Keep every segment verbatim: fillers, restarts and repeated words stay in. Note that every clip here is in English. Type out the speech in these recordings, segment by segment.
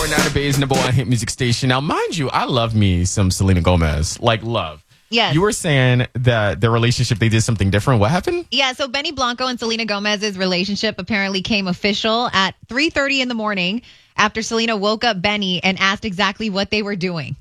four nine Bay's number one hit music station. Now, mind you, I love me some Selena Gomez. Like, love. Yes. You were saying that their relationship, they did something different. What happened? Yeah, so Benny Blanco and Selena Gomez's relationship apparently came official at three thirty in the morning after Selena woke up Benny and asked exactly what they were doing.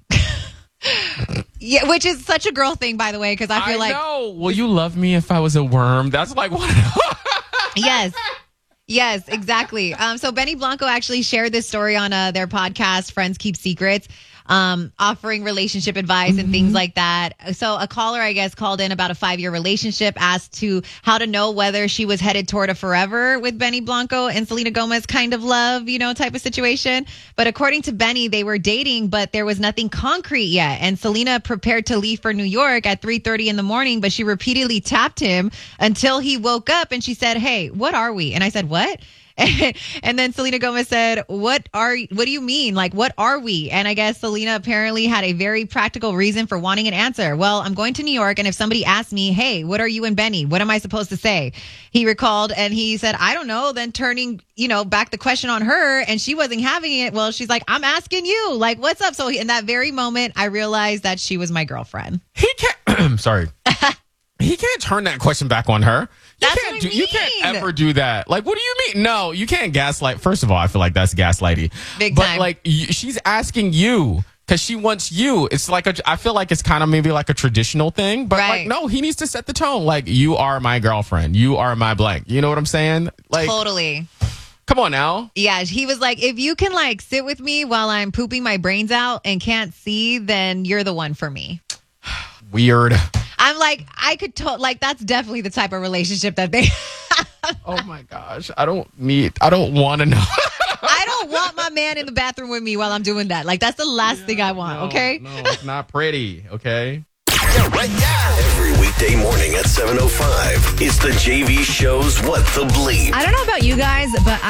Yeah, which is such a girl thing, by the way, because I feel I like... know. Will you love me if I was a worm? That's like what... Yes. Yes, exactly. Um, so Benny Blanco actually shared this story on uh, their podcast, Friends Keep Secrets, um, offering relationship advice mm-hmm. and things like that. So a caller, I guess, called in about a five-year relationship, asked to how to know whether she was headed toward a forever with Benny Blanco and Selena Gomez kind of love, you know, type of situation. But according to Benny, they were dating, but there was nothing concrete yet. And Selena prepared to leave for New York at three thirty in the morning, but she repeatedly tapped him until he woke up and she said, "Hey, what are we?" And I said, "What?" And then Selena Gomez said, what are, what do you mean? Like, what are we? And I guess Selena apparently had a very practical reason for wanting an answer. Well, I'm going to New York, and if somebody asks me, hey, what are you and Benny? What am I supposed to say? He recalled, and he said, I don't know. Then turning, you know, back the question on her, and she wasn't having it. Well, she's like, I'm asking you, like, what's up? So in that very moment, I realized that she was my girlfriend. He can't, sorry. He can't turn that question back on her. You That's can't what I do, You mean. can't ever do that. Like, what do you mean? No, you can't gaslight. First of all, I feel like that's gaslighting. Big but time. like, y- she's asking you because she wants you. It's like a. I feel like it's kind of maybe like a traditional thing. But Right. like, no, he needs to set the tone. Like, you are my girlfriend. You are my blank. You know what I'm saying? Like, Totally. come on now. Yeah, he was like, if you can like sit with me while I'm pooping my brains out and can't see, then you're the one for me. Weird. I'm like, I could, to- like, that's definitely the type of relationship that they have. Oh my gosh. I don't need, I don't want to know. I don't want my man in the bathroom with me while I'm doing that. Like, that's the last Yeah, thing I want, no, okay? No, it's not pretty, okay? Yeah, right now. Every weekday morning at seven oh five, it's the J V Show's What the Bleep. I don't know about you guys, but